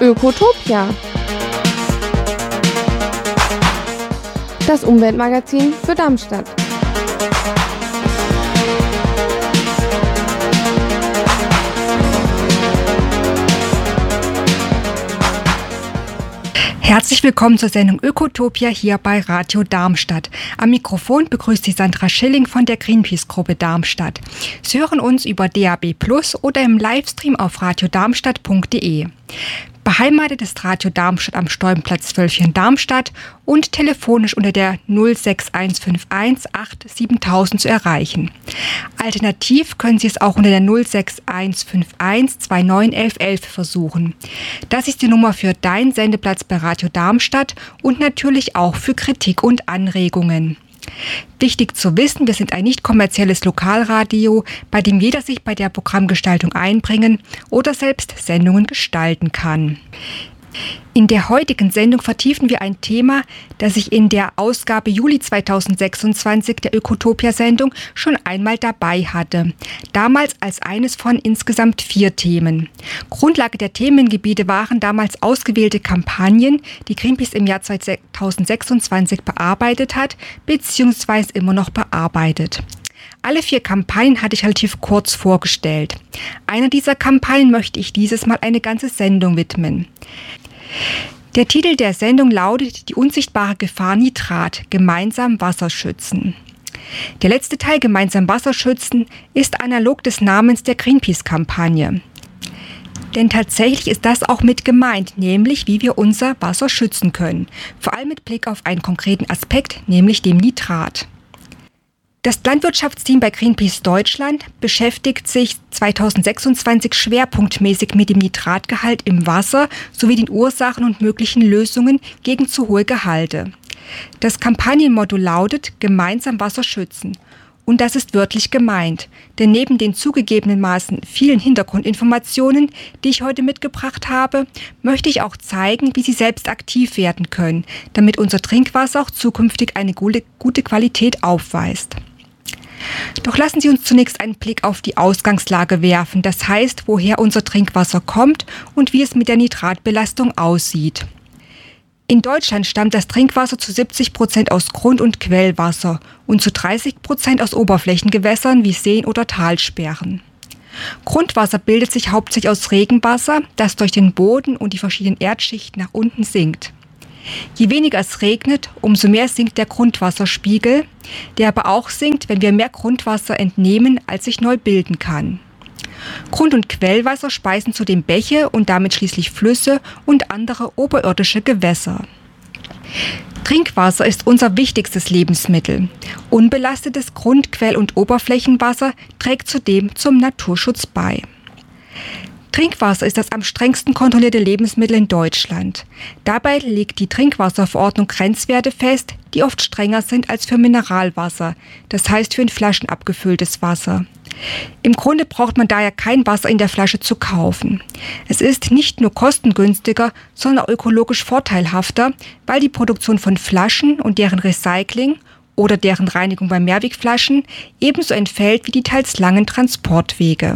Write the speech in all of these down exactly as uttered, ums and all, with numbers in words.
Ökotopia. Das Umweltmagazin für Darmstadt. Herzlich willkommen zur Sendung Ökotopia hier bei Radio Darmstadt. Am Mikrofon begrüßt Sie Sandra Schilling von der Greenpeace-Gruppe Darmstadt. Sie hören uns über D A B plus oder im Livestream auf radiodarmstadt punkt de. Beheimatet ist Radio Darmstadt am Stollenplatz zwölf in Darmstadt und telefonisch unter der null sechs eins fünf eins acht siebentausend zu erreichen. Alternativ können Sie es auch unter der null sechs eins fünf eins zwei neun eins eins eins versuchen. Das ist die Nummer für Dein Sendeplatz bei Radio Darmstadt und natürlich auch für Kritik und Anregungen. Wichtig zu wissen, wir sind ein nicht kommerzielles Lokalradio, bei dem jeder sich bei der Programmgestaltung einbringen oder selbst Sendungen gestalten kann. In der heutigen Sendung vertiefen wir ein Thema, das ich in der Ausgabe Juli zweitausendsechsundzwanzig der Ökotopia-Sendung schon einmal dabei hatte. Damals als eines von insgesamt vier Themen. Grundlage der Themengebiete waren damals ausgewählte Kampagnen, die Greenpeace im Jahr zweitausendsechsundzwanzig bearbeitet hat, beziehungsweise immer noch bearbeitet. Alle vier Kampagnen hatte ich relativ kurz vorgestellt. Einer dieser Kampagnen möchte ich dieses Mal eine ganze Sendung widmen. Der Titel der Sendung lautet Die unsichtbare Gefahr Nitrat – Gemeinsam Wasser schützen. Der letzte Teil Gemeinsam Wasser schützen ist analog des Namens der Greenpeace-Kampagne. Denn tatsächlich ist das auch mit gemeint, nämlich wie wir unser Wasser schützen können. Vor allem mit Blick auf einen konkreten Aspekt, nämlich dem Nitrat. Das Landwirtschaftsteam bei Greenpeace Deutschland beschäftigt sich zweitausendsechsundzwanzig schwerpunktmäßig mit dem Nitratgehalt im Wasser sowie den Ursachen und möglichen Lösungen gegen zu hohe Gehalte. Das Kampagnenmotto lautet Gemeinsam Wasser schützen. Und das ist wörtlich gemeint, denn neben den zugegebenermaßen vielen Hintergrundinformationen, die ich heute mitgebracht habe, möchte ich auch zeigen, wie Sie selbst aktiv werden können, damit unser Trinkwasser auch zukünftig eine gute, gute Qualität aufweist. Doch lassen Sie uns zunächst einen Blick auf die Ausgangslage werfen, das heißt, woher unser Trinkwasser kommt und wie es mit der Nitratbelastung aussieht. In Deutschland stammt das Trinkwasser zu siebzig Prozent aus Grund- und Quellwasser und zu dreißig Prozent aus Oberflächengewässern wie Seen oder Talsperren. Grundwasser bildet sich hauptsächlich aus Regenwasser, das durch den Boden und die verschiedenen Erdschichten nach unten sinkt. Je weniger es regnet, umso mehr sinkt der Grundwasserspiegel, der aber auch sinkt, wenn wir mehr Grundwasser entnehmen, als sich neu bilden kann. Grund- und Quellwasser speisen zudem Bäche und damit schließlich Flüsse und andere oberirdische Gewässer. Trinkwasser ist unser wichtigstes Lebensmittel. Unbelastetes Grund-, Quell- und Oberflächenwasser trägt zudem zum Naturschutz bei. Trinkwasser ist das am strengsten kontrollierte Lebensmittel in Deutschland. Dabei legt die Trinkwasserverordnung Grenzwerte fest, die oft strenger sind als für Mineralwasser, das heißt für in Flaschen abgefülltes Wasser. Im Grunde braucht man daher kein Wasser in der Flasche zu kaufen. Es ist nicht nur kostengünstiger, sondern auch ökologisch vorteilhafter, weil die Produktion von Flaschen und deren Recycling oder deren Reinigung bei Mehrwegflaschen ebenso entfällt wie die teils langen Transportwege.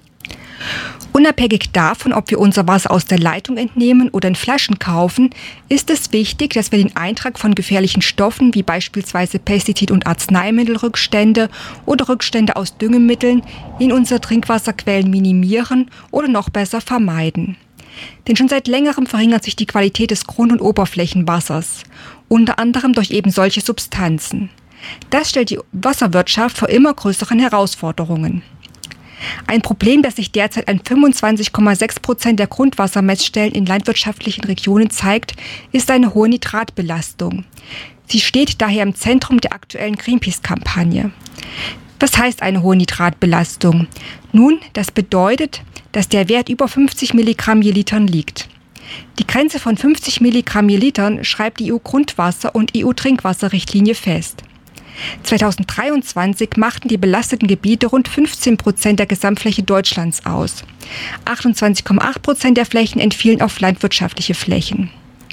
Unabhängig davon, ob wir unser Wasser aus der Leitung entnehmen oder in Flaschen kaufen, ist es wichtig, dass wir den Eintrag von gefährlichen Stoffen wie beispielsweise Pestizid- und Arzneimittelrückstände oder Rückstände aus Düngemitteln in unsere Trinkwasserquellen minimieren oder noch besser vermeiden. Denn schon seit längerem verringert sich die Qualität des Grund- und Oberflächenwassers, unter anderem durch eben solche Substanzen. Das stellt die Wasserwirtschaft vor immer größeren Herausforderungen. Ein Problem, das sich derzeit an fünfundzwanzig Komma sechs Prozent der Grundwassermessstellen in landwirtschaftlichen Regionen zeigt, ist eine hohe Nitratbelastung. Sie steht daher im Zentrum der aktuellen Greenpeace-Kampagne. Was heißt eine hohe Nitratbelastung? Nun, das bedeutet, dass der Wert über fünfzig Milligramm je Litern liegt. Die Grenze von fünfzig Milligramm je Litern schreibt die E U-Grundwasser- und E U-Trinkwasserrichtlinie fest. zweitausenddreiundzwanzig machten die belasteten Gebiete rund fünfzehn Prozent der Gesamtfläche Deutschlands aus. achtundzwanzig Komma acht Prozent der Flächen entfielen auf landwirtschaftliche Flächen.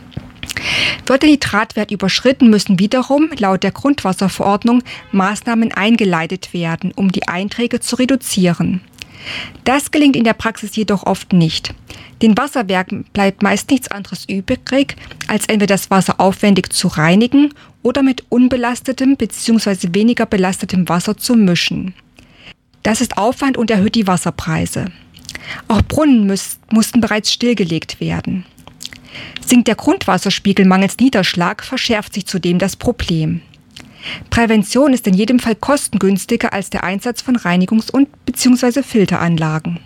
Wird der Nitratwert überschritten, müssen wiederum laut der Grundwasserverordnung Maßnahmen eingeleitet werden, um die Einträge zu reduzieren. Das gelingt in der Praxis jedoch oft nicht. Den Wasserwerken bleibt meist nichts anderes übrig, als entweder das Wasser aufwendig zu reinigen oder mit unbelastetem bzw. weniger belastetem Wasser zu mischen. Das ist Aufwand und erhöht die Wasserpreise. Auch Brunnen müß, mussten bereits stillgelegt werden. Sinkt der Grundwasserspiegel mangels Niederschlag, verschärft sich zudem das Problem. Prävention ist in jedem Fall kostengünstiger als der Einsatz von Reinigungs- und bzw. Filteranlagen.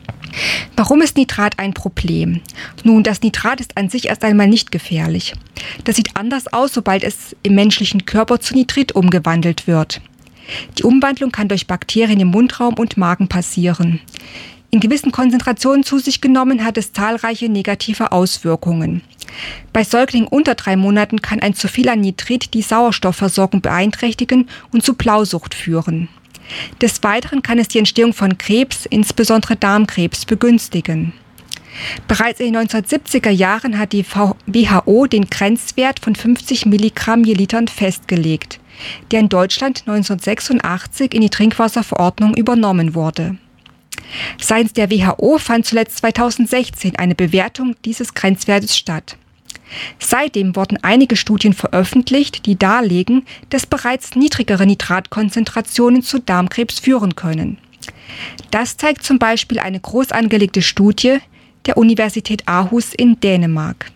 Warum ist Nitrat ein Problem? Nun, das Nitrat ist an sich erst einmal nicht gefährlich. Das sieht anders aus, sobald es im menschlichen Körper zu Nitrit umgewandelt wird. Die Umwandlung kann durch Bakterien im Mundraum und Magen passieren. In gewissen Konzentrationen zu sich genommen hat es zahlreiche negative Auswirkungen. Bei Säuglingen unter drei Monaten kann ein zu viel an Nitrit die Sauerstoffversorgung beeinträchtigen und zu Blausucht führen. Des Weiteren kann es die Entstehung von Krebs, insbesondere Darmkrebs, begünstigen. Bereits in den neunzehnhundertsiebziger Jahren hat die W H O den Grenzwert von fünfzig Milligramm je Litern festgelegt, der in Deutschland neunzehnhundertsechsundachtzig in die Trinkwasserverordnung übernommen wurde. Seitens der W H O fand zuletzt zweitausendsechzehn eine Bewertung dieses Grenzwertes statt. Seitdem wurden einige Studien veröffentlicht, die darlegen, dass bereits niedrigere Nitratkonzentrationen zu Darmkrebs führen können. Das zeigt zum Beispiel eine groß angelegte Studie der Universität Aarhus in Dänemark.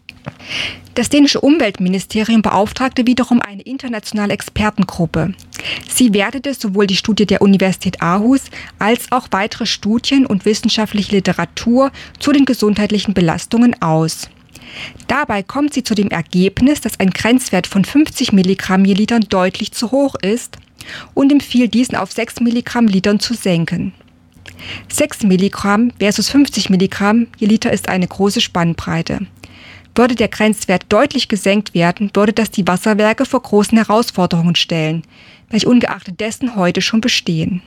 Das dänische Umweltministerium beauftragte wiederum eine internationale Expertengruppe. Sie wertete sowohl die Studie der Universität Aarhus als auch weitere Studien und wissenschaftliche Literatur zu den gesundheitlichen Belastungen aus. Dabei kommt sie zu dem Ergebnis, dass ein Grenzwert von fünfzig Milligramm je Litern deutlich zu hoch ist und empfiehlt diesen auf sechs Milligramm Litern zu senken. sechs Milligramm versus fünfzig Milligramm je Liter ist eine große Spannbreite. Würde der Grenzwert deutlich gesenkt werden, würde das die Wasserwerke vor großen Herausforderungen stellen, welche ungeachtet dessen heute schon bestehen.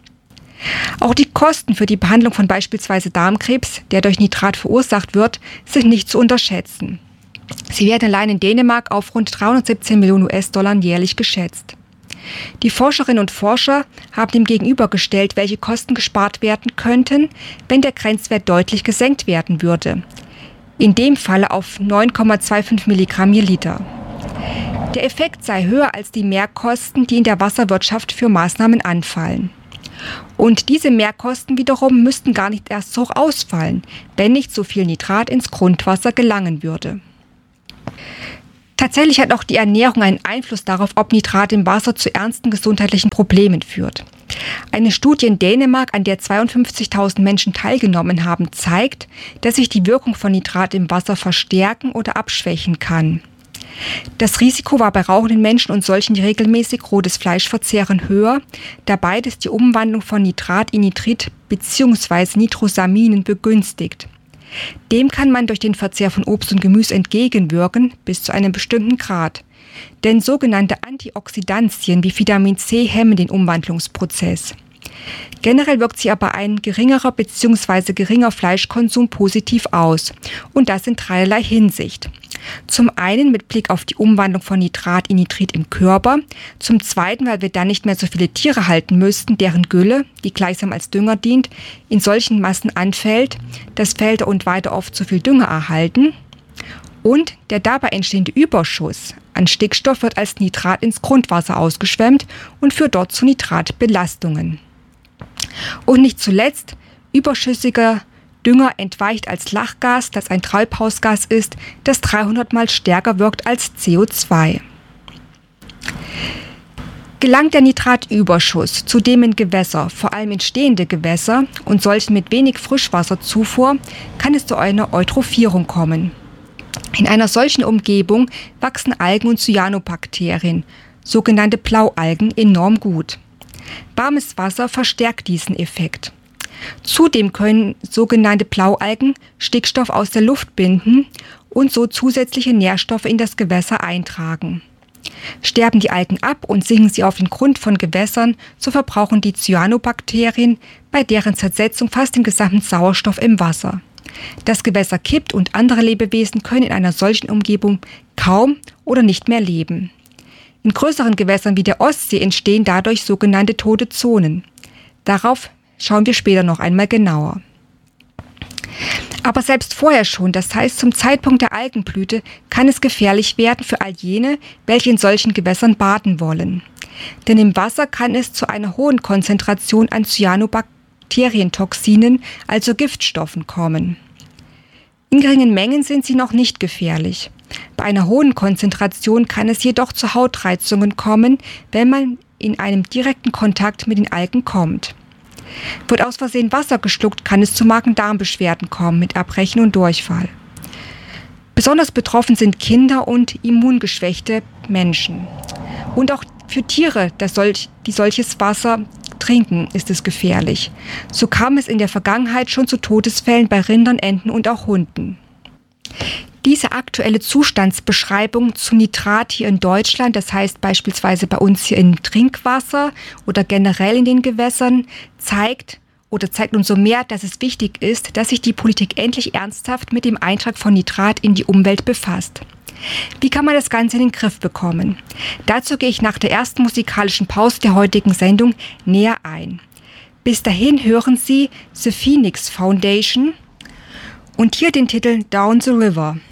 Auch die Kosten für die Behandlung von beispielsweise Darmkrebs, der durch Nitrat verursacht wird, sind nicht zu unterschätzen. Sie werden allein in Dänemark auf rund dreihundertsiebzehn Millionen U S-Dollar jährlich geschätzt. Die Forscherinnen und Forscher haben dem gegenübergestellt, welche Kosten gespart werden könnten, wenn der Grenzwert deutlich gesenkt werden würde. In dem Falle auf neun Komma fünfundzwanzig Milligramm je Liter. Der Effekt sei höher als die Mehrkosten, die in der Wasserwirtschaft für Maßnahmen anfallen. Und diese Mehrkosten wiederum müssten gar nicht erst so hoch ausfallen, wenn nicht so viel Nitrat ins Grundwasser gelangen würde. Tatsächlich hat auch die Ernährung einen Einfluss darauf, ob Nitrat im Wasser zu ernsten gesundheitlichen Problemen führt. Eine Studie in Dänemark, an der zweiundfünfzigtausend Menschen teilgenommen haben, zeigt, dass sich die Wirkung von Nitrat im Wasser verstärken oder abschwächen kann. Das Risiko war bei rauchenden Menschen und solchen, die regelmäßig rotes Fleisch verzehren, höher, da beides die Umwandlung von Nitrat in Nitrit bzw. Nitrosaminen begünstigt. Dem kann man durch den Verzehr von Obst und Gemüse entgegenwirken, bis zu einem bestimmten Grad. Denn sogenannte Antioxidantien wie Vitamin C hemmen den Umwandlungsprozess. Generell wirkt sich aber ein geringerer bzw. geringer Fleischkonsum positiv aus. Und das in dreierlei Hinsicht. Zum einen mit Blick auf die Umwandlung von Nitrat in Nitrit im Körper, zum zweiten, weil wir dann nicht mehr so viele Tiere halten müssten, deren Gülle, die gleichsam als Dünger dient, in solchen Massen anfällt, dass Felder und Weide oft zu viel Dünger erhalten. Und der dabei entstehende Überschuss an Stickstoff wird als Nitrat ins Grundwasser ausgeschwemmt und führt dort zu Nitratbelastungen. Und nicht zuletzt, überschüssiger Dünger entweicht als Lachgas, das ein Treibhausgas ist, das dreihundert Mal stärker wirkt als C O zwei. Gelangt der Nitratüberschuss zudem in Gewässer, vor allem in stehende Gewässer und solchen mit wenig Frischwasserzufuhr, kann es zu einer Eutrophierung kommen. In einer solchen Umgebung wachsen Algen und Cyanobakterien, sogenannte Blaualgen, enorm gut. Warmes Wasser verstärkt diesen Effekt. Zudem können sogenannte Blaualgen Stickstoff aus der Luft binden und so zusätzliche Nährstoffe in das Gewässer eintragen. Sterben die Algen ab und sinken sie auf den Grund von Gewässern, so verbrauchen die Cyanobakterien bei deren Zersetzung fast den gesamten Sauerstoff im Wasser. Das Gewässer kippt und andere Lebewesen können in einer solchen Umgebung kaum oder nicht mehr leben. In größeren Gewässern wie der Ostsee entstehen dadurch sogenannte tote Zonen. Darauf schauen wir später noch einmal genauer. Aber selbst vorher schon, das heißt zum Zeitpunkt der Algenblüte, kann es gefährlich werden für all jene, welche in solchen Gewässern baden wollen. Denn im Wasser kann es zu einer hohen Konzentration an Cyanobakterientoxinen, also Giftstoffen, kommen. In geringen Mengen sind sie noch nicht gefährlich. Bei einer hohen Konzentration kann es jedoch zu Hautreizungen kommen, wenn man in einem direkten Kontakt mit den Algen kommt. Wird aus Versehen Wasser geschluckt, kann es zu Magen-Darm-Beschwerden kommen mit Erbrechen und Durchfall. Besonders betroffen sind Kinder und immungeschwächte Menschen. Und auch für Tiere, die solches Wasser trinken, ist es gefährlich. So kam es in der Vergangenheit schon zu Todesfällen bei Rindern, Enten und auch Hunden. Diese aktuelle Zustandsbeschreibung zu Nitrat hier in Deutschland, das heißt beispielsweise bei uns hier im Trinkwasser oder generell in den Gewässern, zeigt oder zeigt umso mehr, dass es wichtig ist, dass sich die Politik endlich ernsthaft mit dem Eintrag von Nitrat in die Umwelt befasst. Wie kann man das Ganze in den Griff bekommen? Dazu gehe ich nach der ersten musikalischen Pause der heutigen Sendung näher ein. Bis dahin hören Sie The Phoenix Foundation und hier den Titel Down the River.